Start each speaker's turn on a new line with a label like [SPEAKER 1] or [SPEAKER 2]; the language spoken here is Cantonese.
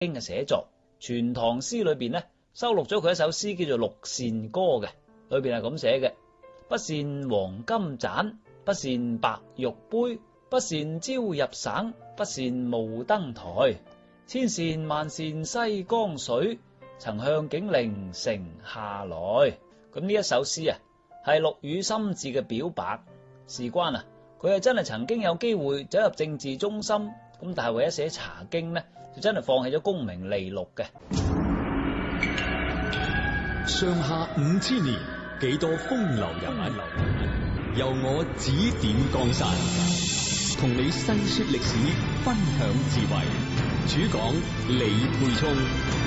[SPEAKER 1] 經嘅寫作，《全唐詩》裏邊呢收錄咗佢一首詩叫做《六善歌》嘅，裏邊係咁寫嘅：不羨黃金盞，不羨白玉杯，不羨朝入省，不羨暮登台。千羨萬羨西江水，曾向景陵城下來。咁呢一首詩啊，係陸羽心志嘅表白。事關啊，佢係真係曾經有機會走入政治中心，咁但係為咗寫茶經呢，就真係放棄咗功名利祿嘅。
[SPEAKER 2] 上下5000年，幾多風流人物，由我指點江山，同你細說歷史，分享智慧。主講李沛聰。